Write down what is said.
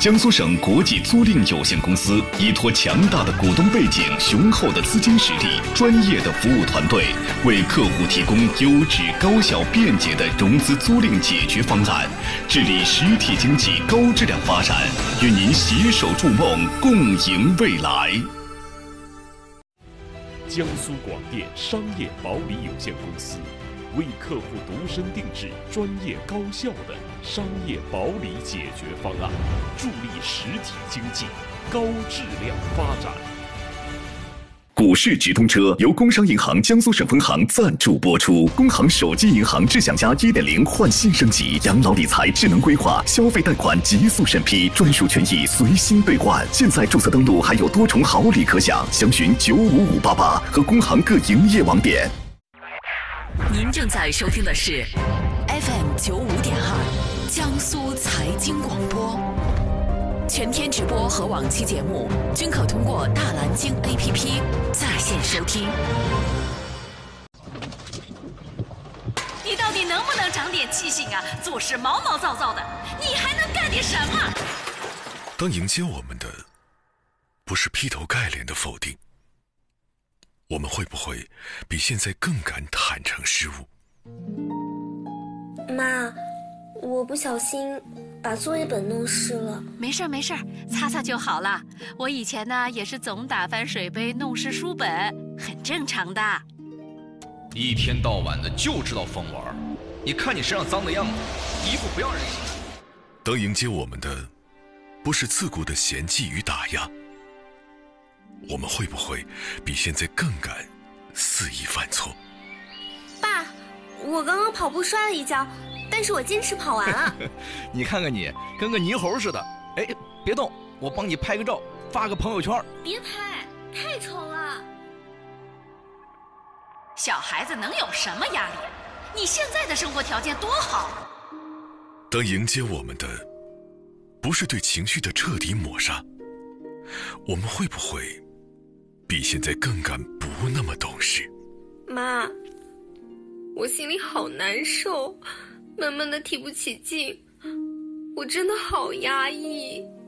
江苏省国际租赁有限公司依托强大的股东背景、雄厚的资金实力、专业的服务团队，为客户提供优质、高效、便捷的融资租赁解决方案，致力实体经济高质量发展，与您携手筑梦，共赢未来。 江苏广电商业保理有限公司为客户度身定制专业高效的商业保理解决方案，助力实体经济高质量发展。 股市直通车由工商银行江苏省分行赞助播出。工行手机银行智享家 1.0 换新升级，养老理财智能规划，消费贷款极速审批，专属权益随心兑换。现在注册登录还有多重好礼可享，详询95588和工行各营业网点。 您正在收听的是 FM 95.2江苏财经广播，全天直播和往期节目均可通过大蓝鲸 APP 在线收听。 你到底能不能长点记性啊？做事毛毛躁躁的，你还能干点什么？ 当迎接我们的不是劈头盖脸的否定，我们会不会比现在更敢坦诚失误？ 妈，我不小心把作业本弄湿了。 没事没事，擦擦就好了。我以前呢也是总打翻水杯弄湿书本，很正常的。 一天到晚的就知道疯玩，你看你身上脏的样子，衣服不要人洗。 当迎接我们的不是刺骨的嫌弃与打压，我们会不会比现在更敢肆意犯错？ 爸，我刚刚跑步摔了一跤，但是我坚持跑完了。 你看看你，跟个泥猴似的。哎，别动，我帮你拍个照，发个朋友圈。 别拍，太丑了。 小孩子能有什么压力？你现在的生活条件多好。 当迎接我们的不是对情绪的彻底抹杀，我们会不会比现在更敢不那么懂事？ 妈，我心里好难受，闷闷的提不起劲，我真的好压抑。